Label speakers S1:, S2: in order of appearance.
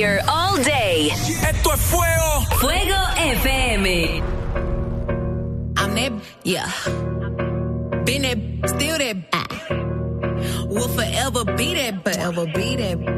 S1: here all day.
S2: Esto es Fuego.
S1: Fuego FM.
S3: I'm that, yeah. Been that, still that. Will forever be that,